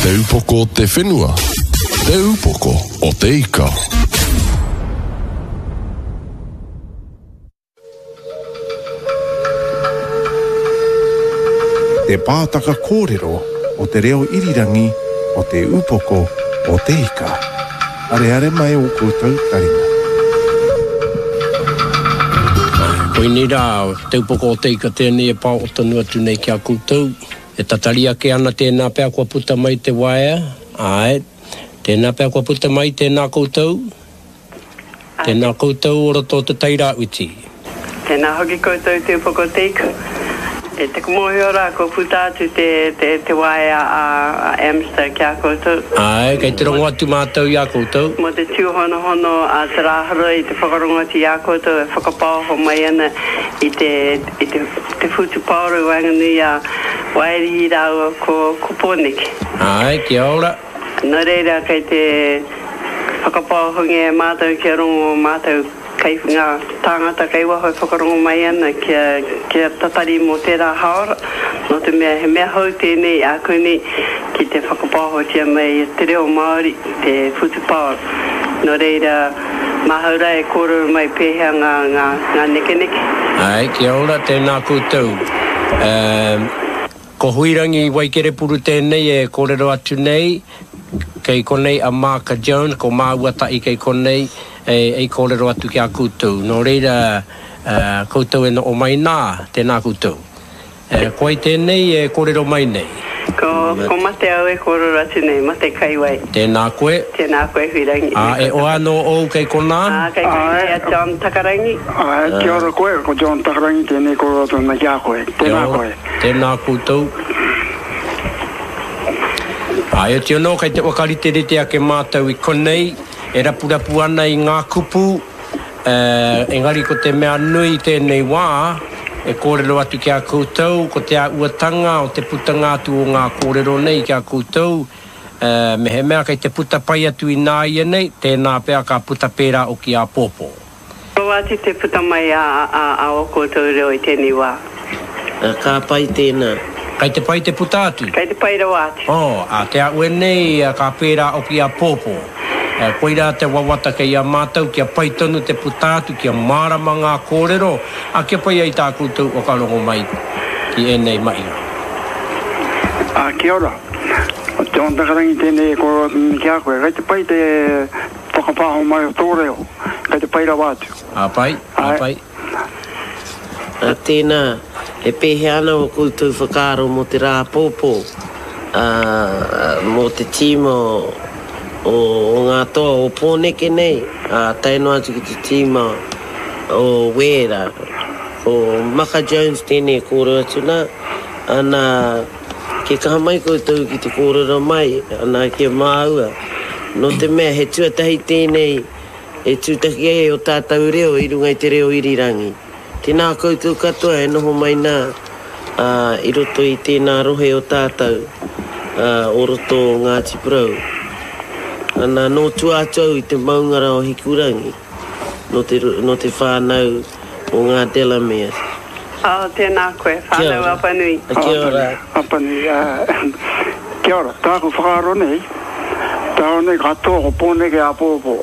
Te upoko o te whenua. Te upoko o te ika. Te pātaka kōrero o te reo irirangi o te upoko o te ika. Are mai o koutou taringa. Koe ni rā, te upoko o te ika tēnei e pā o tonu atu nei kia koutou. E tataria ke ana tēnā pēr kua puta mai te waia. Ai, tēnā pēr kua puta mai tēnā koutou. Tēnā koutou o roto te taira uti. Tēnā hoki koutou te upoko o te ika. E te kumohi ora ko puta atu te waia a Amster kia koutou. Ai, kei te rongo atu mātou ia koutou. Mo te tūhono a te rāhara i te whakarongo atu ia koutou e whakapāho mai ana i te futu pauru wanganui a wairi rau ko Pōneke. Ai, kia ora. Nō reira kei te whakapāhonge mātou kia rongo mātou kei ngā tāngata kei waho e whakarongo mai ana kia tatari mo tērā haora. No te mea he mea hau tēnei a kuni ki te whakapāho tia mai te reo Māori, te whutupāo. No reira mahaura e kōrero mai pēhea ngā neke. Ai, kia ora, tēnā koutou. Ko huirangi Waikere Puru tēnei e kōrero atu nei. Kei konei a Marka Jones, ko māuatai kei konei e kōrero atu kia koutou. Nō reira koutou e no o mai nā, tēnā koutou. Koe tēnei e kōrero mai nei. Ko mate au e kōrero atu nei, mate kai wai. Tēnā koe. Tēnā koe huirangi. E o anō ou kei konā? Kei konei a John Takarangi. Kia ora koe, ko John Takarangi tēnei kōrero atu na kia koe. Tēnā koe. Tēnā koutou. E te ono, kei te wakari te rete ake mātou i konei, e rapurapu ana i ngā kupu, engari ko te mea nui tēnei wā, e kōrero atu kia koutou, ko te uatanga o te putanga atu o ngā kōrero nei kia koutou, me he mea kei te puta pai atu i nā ia nei, tēnā pēr ka puta pērā o ki a pōpō. Ko atu te puta mai a o koutou reo i tēnei wā. Ka pai tēnā. Kei te pai te puta atu? Kei te pai rau atu. Te a ue nei ka pērā o ki a pōpō. Koira te wawata kei a mātou, kia pai tonu te puta atu, kia mārama ngā kōrero, a kia pai ai tā koutou o ka rongo mai ki enei mai. Kia ora. John Takarangi tēnei kōrero atu kia koe. Kei te pai te whakapāho mai o tōreo. Kei te pai rau atu. Pai. Tēnā. E pehe ana o koutou whakaro mo te rā pōpō, mo te tīma o ngā toa o Pōneke nei, taino atu ki te tīma o Wera, o Marka Jones tēnei kōrero atu nā, ana ke kaha mai koutou ki te kōrero mai, ana ke māua, no te mea he tuatahi tēnei, e tūtaki e o tātou reo i runga i te reo irirangi. Tēnā koutou katoa e noho mai nā i roto i tēnā rohe o tātou o roto o Ngāti Porou. Ana no tuātou i te maungara o Hikurangi no te whānau o ngā Delamere. Tēnā koe, whānau apanui. Kia ora. Apanui. Kia ora, tāku whakaro nei. Tāku nei katoa o Pōneke a pōpō.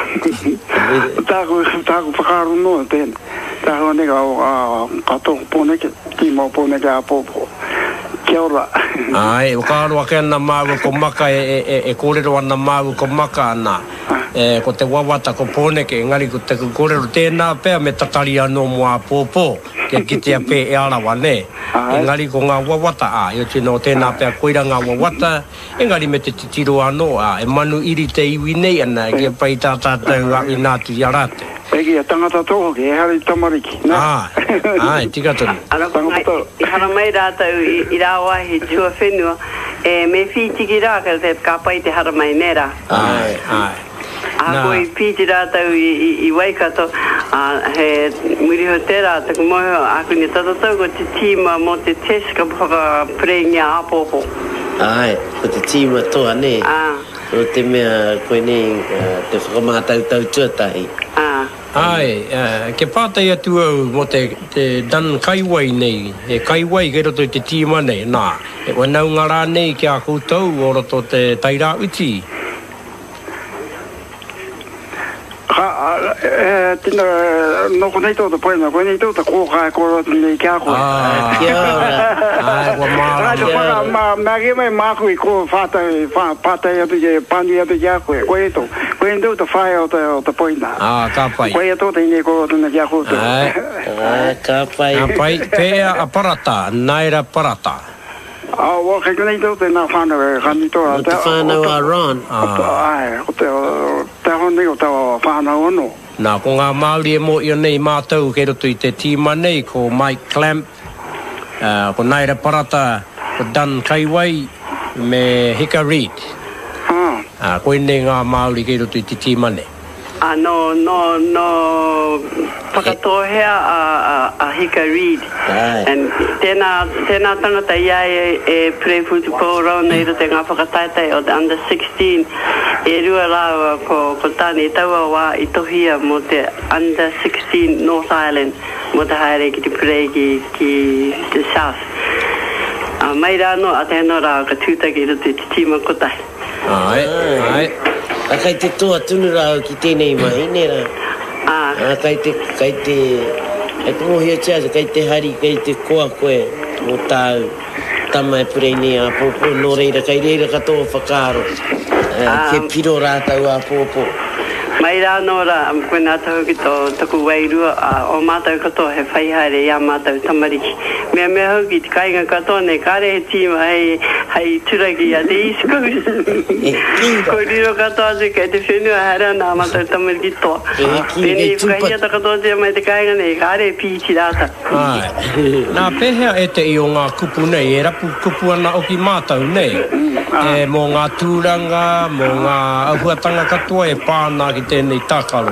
Tāku whakaro no tēnā. Tāku nei katoa o Pōneke, tīma o Pōneke a pōpō. Kia ora. Ai, o kāro ake ana māu ko maka e kōrero ana māu ko maka ana. Ko te wawata ko Pōneke, engari ko te kōrero tēnā pēr me tatari anō mua pōpō. Kia kitea pē e arawa ne. Engari ko ngā wawata yo tino tēnā pēr koira ngā wawata. Engari me te titiro anō e manu iri te iwi nei ana, kia pai tātātou i nātu i arate. Eki a tangata tōho ki, e hari tamariki. Ai, tika tonu. I hara mai rātou i rāwahi tua whenua, me whitiki rā, ka pai te hara mai nera. Ai. Koe pīti rātou i Waikato, he muriho tērā, taku moho, aku ni tatatau ko te tīma mo te teska whaka prengia apōpō. Ai, ko te tīma toa ne. O te mea koe nei, te whakamātautau tuatahi. Ai, ke pātai atu au mo te Dan Kaiwai nei, e Kaiwai ke roto i te tīma nei, nā, e wanau ngara nei ki a koutou o roto te Taira Uti. Tina, no ko nei tō te poina, ko nei tō te kōkai kōra nei kia koe. Kia ora. Ai, wa mara. Rāta whaka, mā ke mai mākui ko whātai atu je, pāni atu kia koe, koe e tō. Koe e tō te whae o te poina. Ka pai. Koe e tō te ine kōra tūna kia koe tō. Ka pai. Ka pai, pēa a parata, naira parata. Wa kai nei tō te nā whānau e kani tō. O te whānau a Ron. Ai, o te honi o te whānau ono. Nā, ko ngā Māori e mo i nei mātou ke roto i te tīma nei, ko Mike Clamp, ko Naira Parata, ko Dan Kaiwai, me Hika Reid. Ko nei ngā Māori ke roto i te tīma nei. No whakatohea a Hika Reid. And tēnā tangata ia e Prefutu Pōrau nei ro te ngā whakataitai o te under 16. E rua rāua ko tāne taua wā i tohia mo te under 16 North Island mo te haere ki te Prei ki te South. Mai rāno a tēnā rā ka tūtaki ro te tīma kotai. Ai. A kai te toa tunu rau ki tēnei mai, nera. Kai te e pomohia tia, kai te hari, kai te koa koe, o tāu, tamai purei nei a pōpō, no reira, kai reira katoa whakaro. Ke piro rātau a pōpō. Mai rā no rā, koe nā tau ki tō taku wairua, o mātau katoa he whaihaere ia mātau tamariki. Mea hau ki te kainga katoa nei, kāre he tīma hei turaki a te East Coast. Ko riro katoa te kai te whenua hara nā mātau tamariki toa. Pēnei whakahia katoa te mai te kainga nei, kāre he pīti rāta. Nā pēhea e te i o ngā kupu nei, e rapu kupu ana o ki mātau nei. Mō ngā tūranga, mō ngā ahuatanga katoa e pāna ki tēnei tākaro.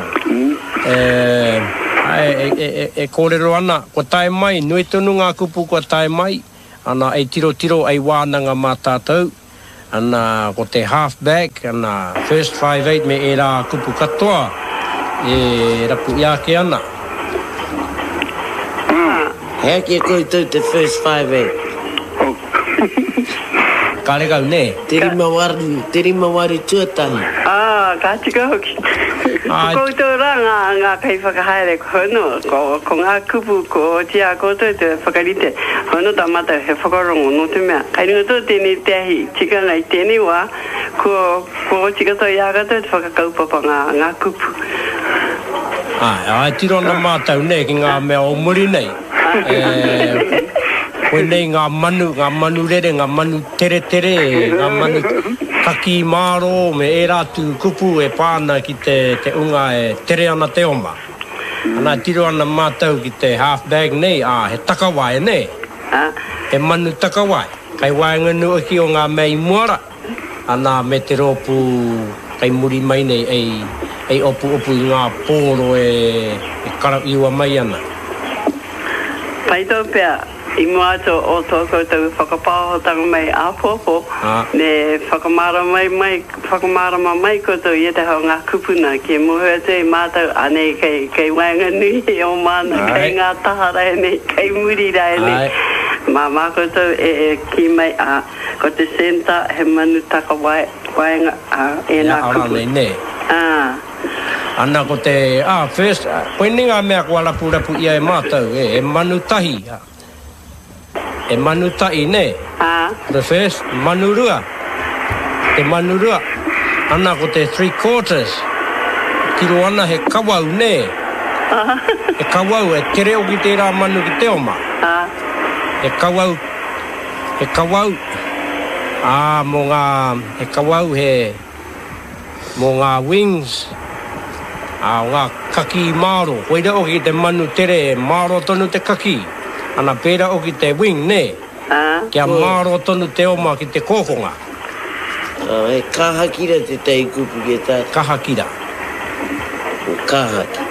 E kōrero ana, ko tae mai, nui tonu ngā kupu ko tae mai, ana e tiro ai wānanga mā tātou, ana ko te halfback, ana first 5'8", me e rā kupu katoa, e rapu iake ana. Hea kia koe tau te first 5'8". Ka rekau ne? Teri mawari tuatahi. Ka tika hoki. Koutou rā ngā kai whakahaere ko hono, ko ngā kupu ko tia koutou te whakarite. Hono tā matau he whakarongo no te mea. Kai ringa tō tēnei te ahi tika ngai tēnei wā, ko tika tō ia katoa te whakakaupapa ngā kupu. Tiro na mātau ne ki ngā mea o muri nei. Koe nei ngā manu rere, ngā manu tere, ngā manu kaki māro, me e rātu kupu e pāna ki te unga e tere ana te oma. Ana tiro ana mātau ki te half-bag nei, he takawai nei. He manu takawai. Kai wainganu aki o ngā mei muara. Ana me te ropu, kai muri mai nei, ei opu i ngā pōro e karau iwa mai ana. Pai tō pēr. I mua ato o tō koutou whakapāhotanga mai a pōpō, ne whakamārama mai koutou i te hao ngā kupuna, ki muhua te mātou anei kei wainga nui o mana, kei ngā tahara nei, kei muri rai nei. Mā koutou e ki mai ko te senta he manu taka wainga e nā kupu. Ana ko te, first, koe ni ngā mea kua rapu ia e mātou, e manu tahi. E manu tai ne. The first, manurua. Te manurua. Ana ko te 3/4. Tiro ana he kawau ne. E kawau, e tere o ki te rā manu ki te oma. E kawau. Mō ngā, he kawau he, mō ngā wings. Ngā kaki māro. Koeira o ki te manu tere, māro tonu te kaki. Ana pēra o ki te wing, ne? Kia māro tonu te oma ki te kōkonga. E kahakira te tei kupu ki tā. Kahakira. Kahaki.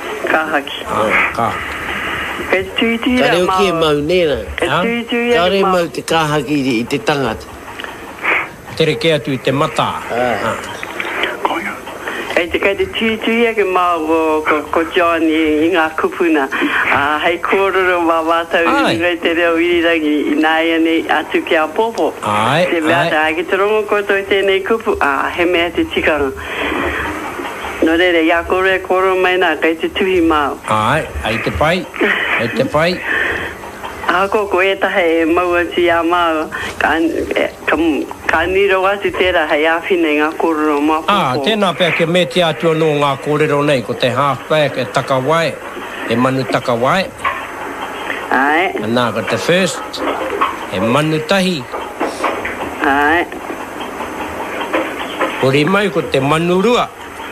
Kei tuituira Kare o ki e mau nera. Kare mau te kahaki i te tangata. Tere ke atu i te mata. Kei te tūia ke mau ko John I ngā kupuna. Hei kōrero mā mātau I ngai te reo irirangi I nāia nei atu ki a popo. Te mea te ake te rongo koutou I tēnei kupu. He mea te tikanga. No rere, ia kore koro mai nā, kei te tuhi māu. Ai te pai. Ai te pai. Ako ko e tahe e maua ti a māu. Ka niro atu tērā hei awhine ngā kōrero mā popo. Tēnā pēr ke me te atua no ngā kōrero nei, ko te halfback e takawai, e manu takawai. Ai. Nā ko te first, e manu tahi. Ai. Hori mai ko te manurua.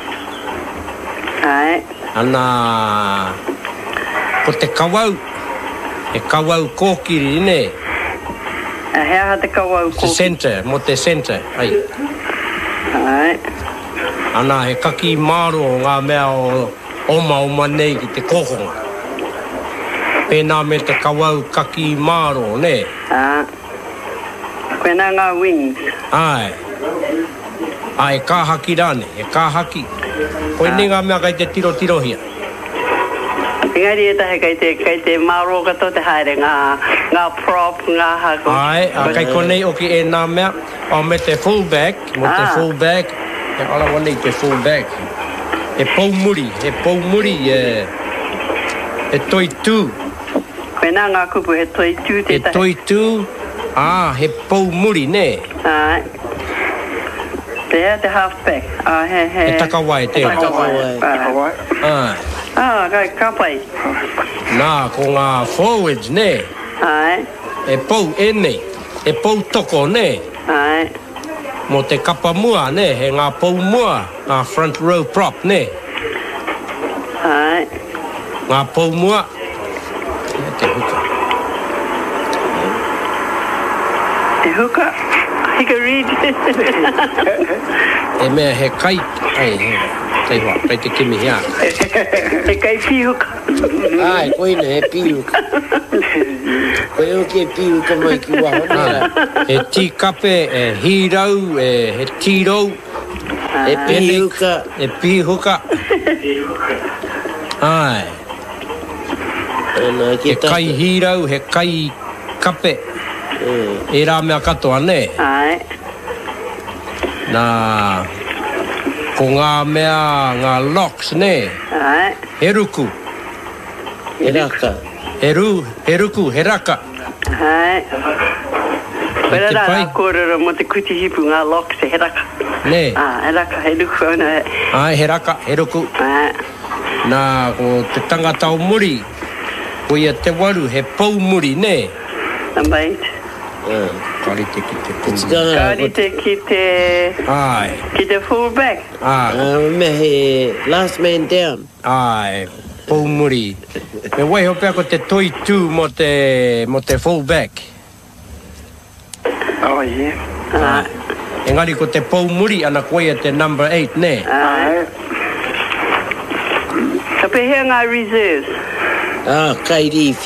Ai. Ana ko te kawau. E kawau kōkiri ne. Hea te kawau kōkiri. Te center, mo te center. Ai. Ai. Ana he kaki maro ngā mea o oma nei ki te kokonga. Pēnā me te kawau kaki maro ne. Koe nā ngā wings. Ai. E kāhaki rāne, e kāhaki. Koe ni ngā mea kai te tiro hia. Engari e tahe kai te maro kato te haere ngā prop, ngā hako. Ai, kai konei oki e nā mea. O me te fullback, mo te fullback. E ala wanei te fullback. E poumuri, e toi tū. Koe nā ngā kupu he toi tū te tahe. E toi tū, he poumuri ne. Ai. Te hea te halfback. E takawai te. Takawai. Kai kapai. Nā, ko ngā forwards ne. Ai. E pou nei. E pou toko ne. Ai. Mo te kapa mua ne, he ngā pou mua. Ngā front row prop ne. Ai. Ngā pou mua. Te huka. Te huka? Hika read. E mea he kai. Ai, Tei hoa, kai te kimi hea. He kai pihuka. Ai, koina he pihuka. Koe oki e pihuka mai ki waho nera. E tikape, e hirau, he tirou. E pihuka. E pihuka. Ai. He kai hirau, he kai kape. E rā mea katoa ne. Ai. Nā... Ko ngā mea, ngā locks, ne? Ai. He ruku. He raka. He ruku, he raka. Ai. Pera rā ngā kōrero mo te kuti hipu ngā locks e he raka. Ne? He raka, he ruku ana. Ai, he raka, he ruku. Ai. Nā, ko te tangata o muri, ko ia te waru, he pou muri, ne? Number 8. Karite ki te pou muri. Karite ki te... Ai. Ki te fullback. Me he last man down. Ai, pou muri. Me wai ho pēr ko te toi tū mo te fullback. Oh, yeah. Engari ko te pou muri ana koe te number 8, ne? Ai. Ka pehea ngā reserves. Kai rifi.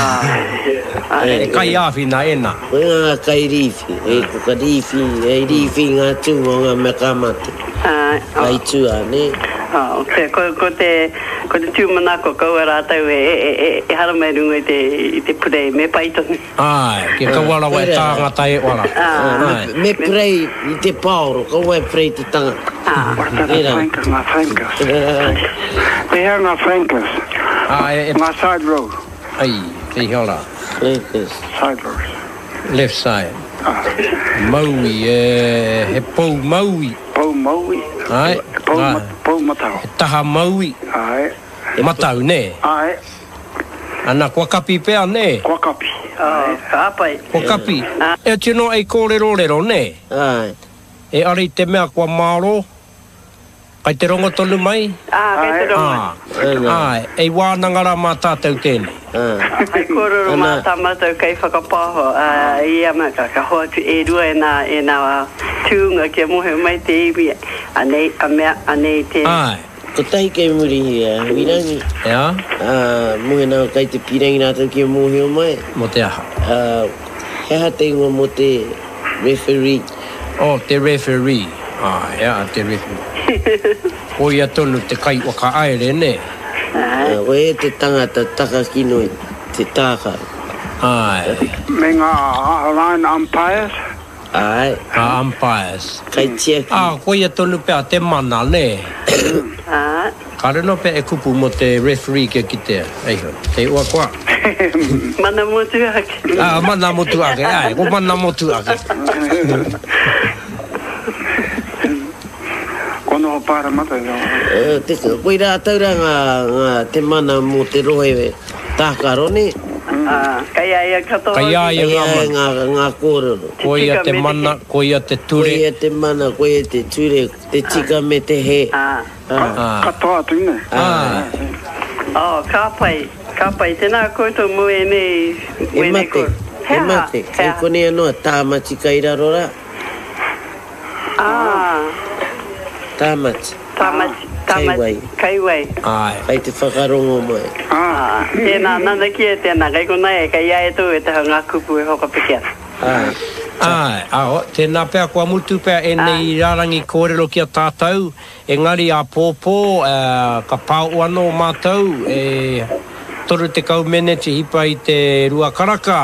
E kai awhina ena. Koe ngā kai rifi. E kuka rifi, e rifi ngā tū o ngā mea kamate. Kai tua, ne? Ko te tūmanako kaua rātau e haramai runga i te purei, me paitoni. Ai, ke kawarawa e tāngata e wara. Me prei i te paoro, kaua e prei te tanga. Ngā flankers. Te hea ngā flankers. Ngā side row. Ai, te hiola. Side rows. Left side. Maui, he pou maui. Pou maui. Ai. Pou matau. He taha maui. Ai. Matau, ne? Ai. Ana kua kapi pēr, ne? Kua kapi. Kāpai. Kua kapi. E tino e kōrero, ne? Ai. E ari te mea kua māro. Kai te rongo tonu mai? Kai te rongo. Ai, e wānangara mā tātou tēnei. Ai kōrero mā tā mātou kei whakapāho. Ia maka, ka hoatu e rua e nā tūnga kia mohe mai te iwi. Anei te... Ai. Ko tahi kei muri hia, wirangi. Ea? Mohe nao kai te pirangi nātou kia mohe o mai. Mo te aha. He ha te ingoa mo te referee. Te referee. Ia, te refu. O ia tonu te kai waka aere, ne? Koe te tangata taka kino i te tāka. Ai. Me ngā line umpires. Ai. Umpires. Kai tia ki. Ko ia tonu pea te mana, ne? Ka reno pe e kupu mo te referee kia ki te. Eiho, te ua koa. Mana motu ake. Mana motu ake, ai. Ko mana motu ake. Kono ho pāra mata. Koe rā taura ngā te mana mo te rohe tākaro, ne? Kai aia katoa. Kai aia ngā kōrero. Ko ia te mana, ko ia te ture. Ko ia te mana, ko ia te ture, te tika me te he. Katoa tu ine. Ka pai, tēnā koutou mue nei. E mate, kai kone anoa tāmati kai raro rā. Tāmati. Kai wai. Kai te whakarongo mai. Tēnā nana ki e tēnā, kai kona e kai ae tō e te ngā kupu e hoka pekea. Tēnā pēr kua mutu pēr e nei rārangi kōrero ki a tātou, engari a pōpō, ka pāu anō mātou, toru te kaumene te hipa i te rua karaka,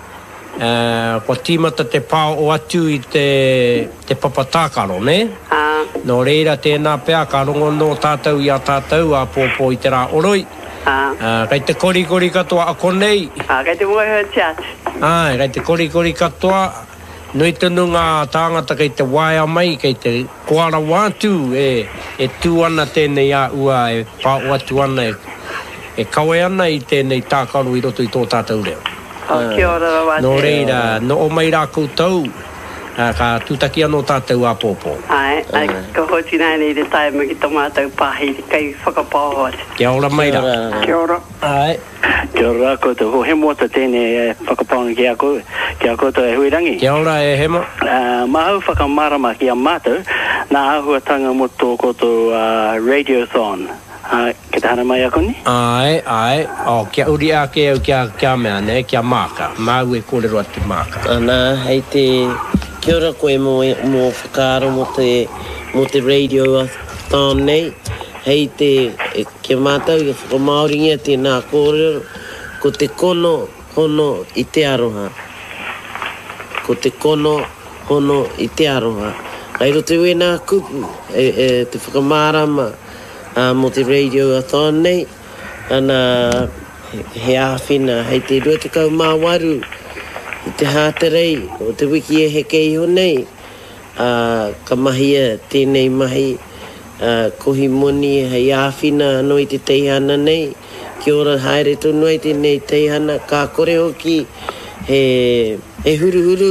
kua tīmata te pāu o atu i te papatākaro, ne? Nō reira tēnā pēr ka rongo no tātou i a tātou a pōpō i te rā oroi. Kai te korikori katoa a konei. Kai te mua hea tiatu. Kai te korikori katoa. Noi tonu ngā tāngata kei te waia mai, kei te koara wātu e tū ana tēnei a ua e pāu atu ana e kawe ana i tēnei tākaru i roto i tō tātou reo. Kia ora wā te. Nō reira, no o mai rā koutou, ka tūtaki anō tātou a pōpō. Ka hoti nai nei te taima ki tō mātou pāhi, kai whakapāho atu. Kia ora mai rā. Kia ora. Kia ora koutou, ho he mota tēnei whakapāonga ki a koutou e huirangi. Kia ora e hema. Mahau whakamarama ki a mātou, nā ahuatanga mo tō koutou radiothon. Ke te hana mai a koni? Kia uri ake au kia mea ne, kia māka. Mau e kōrero atu māka. Hei te kia ora koe mo whakaaro mo te radiothon nei. Hei te kia mātou i whakamaoringia tēnā kōrero, ko te kono hono i te aroha. Ko te kono hono i te aroha. Kai roto e nā kupu, te whakamārama mo te radiothon nei, ana he āwhina, hei te rua te kau māwaru, i te hāterei, o te wiki e he kei ho nei, ka mahia tēnei mahi, kohi moni hei āwhina anō i te teihana nei, kia ora haere tonu ai tēnei teihana, ka kore hoki he huruhuru,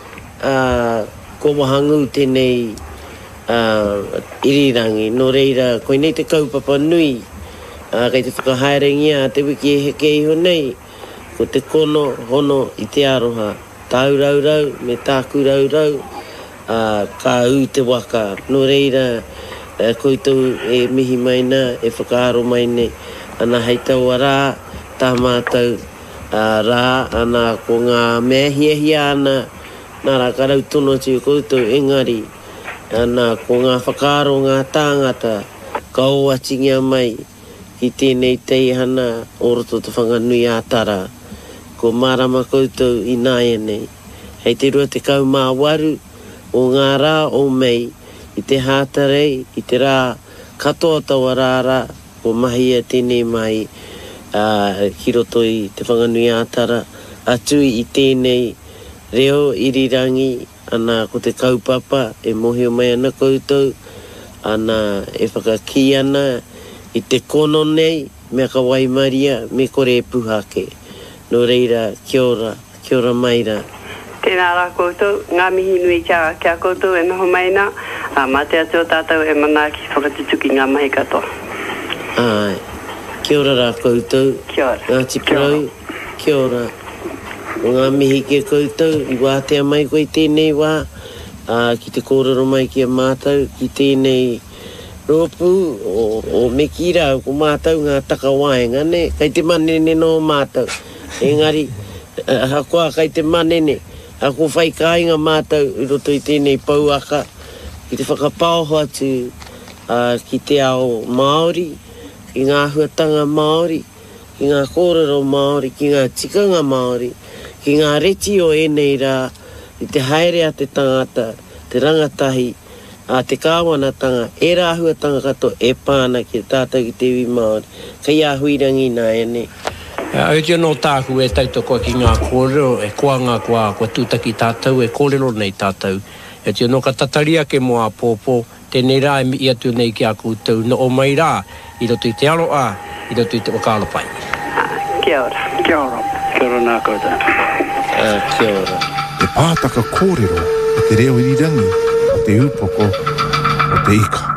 ko wahangu tēnei irirangi, no reira, koe nei te kaupapa nui, kei te whakahaerengia te wiki e he kei ho nei, ko te kono hono i te aroha, tāu raurau, me tāku raurau, ka u te waka, no reira, koutou e mihi maina, e whakaaro maine, ana hei taua rā, tā mātou rā, ana ko ngā mea hiahia ana, nā rā karau tono tiu koutou engari, ana ko ngā whakaaro ngā tāngata, ka o atingia mai, ki tēnei teihana, o roto te whanganui ātara, ko marama koutou i nāia nei. Hei te rua te kau māwaru, o ngā rā o mei, i te hātarei, i te rā katoa taua rāra, ko mahia tēnei mai, ki roto i te whanganui ātara, atui i tēnei reo irirangi, ana ko te kaupapa, e mohi o mai ana koutou, ana e whakaki ana, i te kono nei, mea ka waimaria, me kore e puhake. No reira, kia ora maira. Tēnā rā koutou, ngā mihi nui kia koutou e noho maina, mā te atu o tātou e mana ki whakatutuki ngā mahi katoa. Kia ora rā koutou. Kia ora. Ngā tiparau, kia ora. O ngā mihi ki koutou, i wātea mai koe tēnei wā, ki te kōrero mai ki a mātou, ki tēnei ropu, o me ki rau, ko mātou ngā takawaenga, ne? Kai te manene no mātou. Engari, hakoa kai te manene, hako whai kāinga mātou, i roto i tēnei pauaka, ki te whakapauho atu ki te ao Māori, ki ngā huatanga Māori, ki ngā kōrero Māori, ki ngā tikanga Māori, ki ngā reti o enei rā, i te haere a te tangata, te rangatahi, a te kāwanatanga, e rā huatanga kato e pāna ki tātou ki te iwi Māori, kai a huirangi nā ene. Au te anō tāku e tautoko ki ngā kōrero, e koanga kua tūtaki tātou, e kōrero nei tātou. E te anō ka tataria ke moa pōpō, tēnei rā e mi atu nei ki a kūtou, no o mai rā, i roto i te aro i roto i te wakalo pai. Kia ora. Kia ora. Kia ora nā kouta. Kia ora. E pātaka kōrero o te reo irirangi, o te upoko, o te ika.